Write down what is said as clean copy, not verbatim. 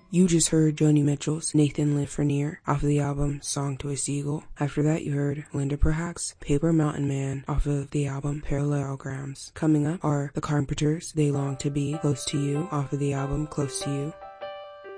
You just heard Joni Mitchell's Nathan Lafreniere off of the album Song to a Seagull. After that, you heard Linda Perhacs, Paper Mountain Man off of the album Parallelograms. Coming up are The Carpenters, They Long to Be Close to You off of the album Close to You.